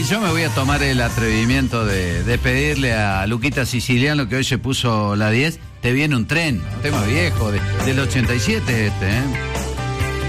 yo me voy a tomar el atrevimiento de pedirle a Luquita Siciliano, que hoy se puso la 10, te viene un tren, tema viejo, del 87 este, ¿eh?